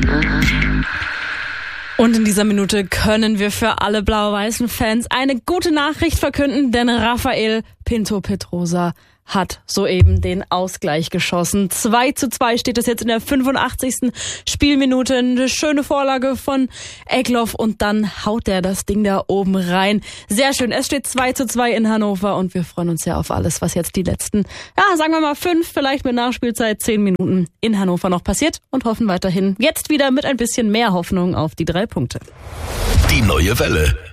Und in dieser Minute können wir für alle blau-weißen Fans eine gute Nachricht verkünden, denn Rafael Pinto Pedrosa hat soeben den Ausgleich geschossen. 2:2 steht es jetzt in der 85. Spielminute. Eine schöne Vorlage von Egloff und dann haut er das Ding da oben rein. Sehr schön. Es steht 2:2 in Hannover und wir freuen uns ja auf alles, was jetzt die letzten, sagen wir mal 5, vielleicht mit Nachspielzeit 10 Minuten in Hannover noch passiert und hoffen weiterhin jetzt wieder mit ein bisschen mehr Hoffnung auf die 3 Punkte. Die neue Welle.